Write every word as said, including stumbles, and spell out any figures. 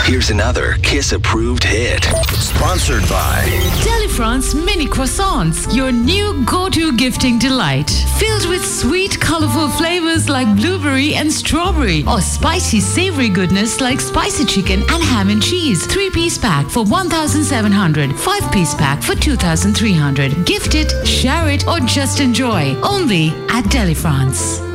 Here's another Kiss-approved hit. Sponsored by Delifrance Mini Croissants, your new go-to gifting delight. Filled with sweet, colorful flavors like blueberry and strawberry, or spicy, savory goodness like spicy chicken and ham and cheese. Three-piece pack for one thousand seven hundred, five-piece pack for two thousand three hundred. Gift it, share it, or just enjoy. Only at Delifrance.